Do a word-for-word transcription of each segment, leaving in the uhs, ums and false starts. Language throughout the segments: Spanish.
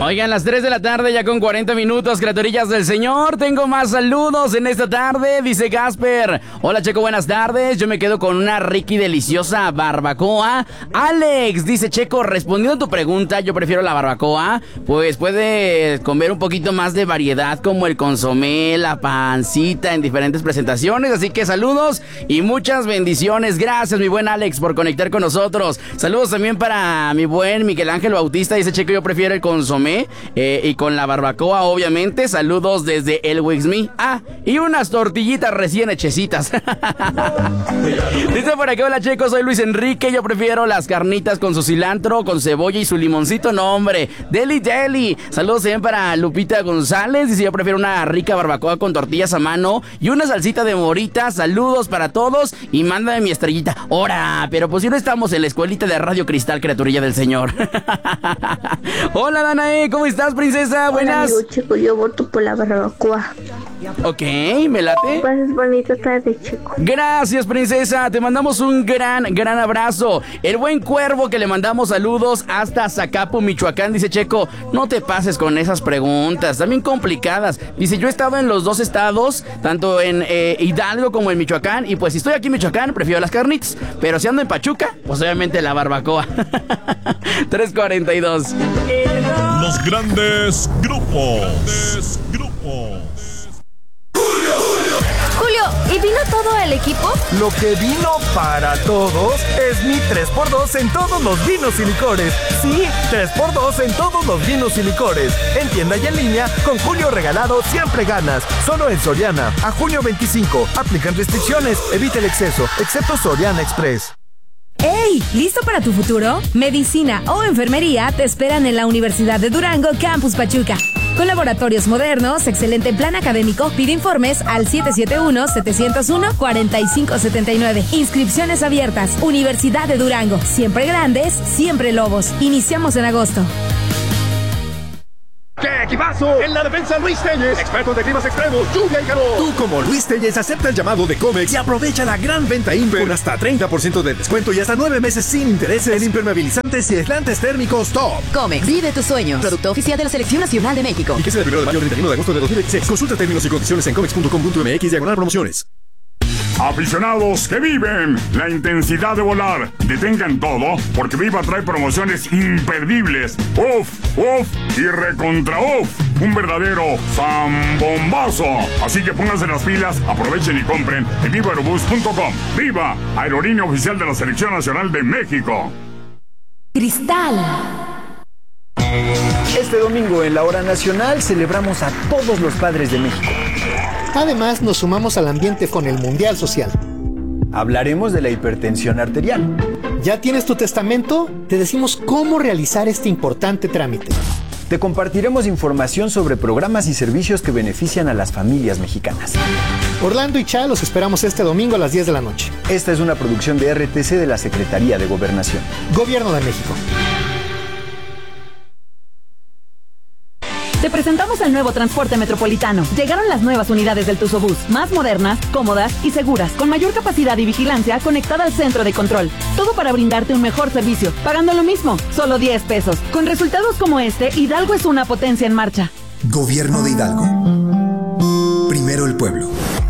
Oigan, las tres de la tarde ya con cuarenta minutos, criaturillas del Señor. Tengo más saludos en esta tarde, dice Gasper. Hola, Checo, buenas tardes. Yo me quedo con una rica y deliciosa barbacoa. Alex, dice Checo, respondiendo a tu pregunta, yo prefiero la barbacoa. Pues puedes comer un poquito más de variedad, como el consomé, la pancita en diferentes presentaciones. Así que saludos y muchas bendiciones. Gracias, mi buen Alex, por conectar con nosotros. Saludos también para mi buen Miguel Ángel Bautista. Dice Checo, yo prefiero el consomé. Eh, y con la barbacoa, obviamente. Saludos desde el Wixme. Ah, y unas tortillitas recién hechecitas. Dice por aquí, hola Checo, soy Luis Enrique. Yo prefiero las carnitas con su cilantro, con cebolla y su limoncito. No, hombre, Deli Deli. Saludos también para Lupita González. Dice, yo prefiero una rica barbacoa con tortillas a mano y una salsita de morita. Saludos para todos y mándame mi estrellita. Ora, pero pues si no estamos en la escuelita de Radio Cristal, criaturilla del Señor. Hola, Danae. ¿Cómo estás, princesa? Buenas. Hola, amigo Checo, yo voto por la barbacoa. Ok, me late. Pases bonita tarde, Checo. Gracias, princesa. Te mandamos un gran, gran abrazo. El buen Cuervo, que le mandamos saludos hasta Zacapu, Michoacán. Dice Checo, no te pases con esas preguntas, también complicadas. Dice, yo he estado en los dos estados, tanto en eh, Hidalgo como en Michoacán. Y pues si estoy aquí en Michoacán, prefiero las carnitas. Pero si ando en Pachuca, pues obviamente la barbacoa. tres cuarenta y dos. Los grandes grupos. Grandes grupos. Julio, ¿y vino todo el equipo? Lo que vino para todos es mi tres por dos en todos los vinos y licores. Sí, tres por dos en todos los vinos y licores. En tienda y en línea, con Julio regalado siempre ganas. Solo en Soriana. A junio veinticinco. Aplican restricciones. Evita el exceso, excepto Soriana Express. ¡Ey! ¿Listo para tu futuro? Medicina o enfermería te esperan en la Universidad de Durango, Campus Pachuca. Con laboratorios modernos, excelente plan académico, pide informes al siete siete uno, siete cero uno, cuatro cinco siete nueve. Inscripciones abiertas. Universidad de Durango. Siempre grandes, siempre lobos. Iniciamos en agosto. ¡Qué equipazo! En la defensa, Luis Telles, experto de climas extremos, lluvia y calor. Tú, como Luis Telles, acepta el llamado de Comex y aprovecha la gran venta Imper con hasta treinta por ciento de descuento y hasta nueve meses sin intereses en impermeabilizantes y aislantes térmicos top. Comex, vive tus sueños. Producto oficial de la Selección Nacional de México. Y que se primero de mayo al treinta y uno de agosto de dos mil veintiséis. Consulta términos y condiciones en comex punto com punto mx diagonal promociones. Aficionados que viven la intensidad de volar, detengan todo, porque Viva trae promociones imperdibles. Uf, uf y recontra uf. Un verdadero zambombazo. Así que pónganse las pilas, aprovechen y compren en viva aerobús punto com. Viva, aerolínea oficial de la Selección Nacional de México. Cristal. Este domingo en la Hora Nacional celebramos a todos los padres de México. Además, nos sumamos al ambiente con el Mundial Social. Hablaremos de la hipertensión arterial. ¿Ya tienes tu testamento? Te decimos cómo realizar este importante trámite. Te compartiremos información sobre programas y servicios que benefician a las familias mexicanas. Orlando y Cha los esperamos este domingo a las diez de la noche. Esta es una producción de R T C de la Secretaría de Gobernación. Gobierno de México. Te presentamos el nuevo transporte metropolitano. Llegaron las nuevas unidades del Tuzobús, más modernas, cómodas y seguras, con mayor capacidad y vigilancia conectada al centro de control. Todo para brindarte un mejor servicio, pagando lo mismo, solo diez pesos. Con resultados como este, Hidalgo es una potencia en marcha. Gobierno de Hidalgo. Primero el pueblo.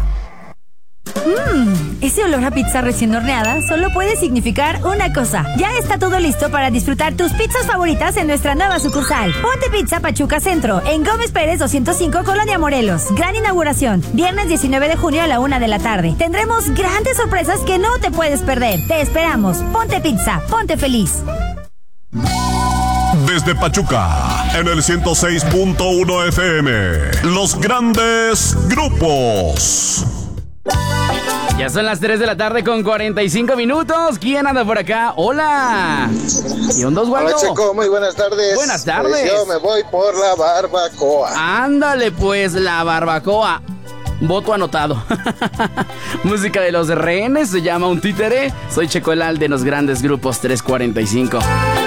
Mmm, ese olor a pizza recién horneada solo puede significar una cosa. Ya está todo listo para disfrutar tus pizzas favoritas en nuestra nueva sucursal. Ponte Pizza Pachuca Centro, en Gómez Pérez doscientos cinco, Colonia Morelos. Gran inauguración, viernes diecinueve de junio a la una de la tarde. Tendremos grandes sorpresas que no te puedes perder. Te esperamos. Ponte Pizza, ponte feliz. Desde Pachuca, en el ciento seis punto uno F M, los grandes grupos. Ya son las tres de la tarde con cuarenta y cinco minutos. ¿Quién anda por acá? ¡Hola! ¿Y un dos, Waldo? Hola, Checo, muy buenas tardes. Buenas tardes. Pues yo me voy por la barbacoa. Ándale, pues, la barbacoa. Voto anotado. Música de los rehenes, se llama Un Títere. Soy Checo Elal de los grandes grupos tres cuarenta y cinco.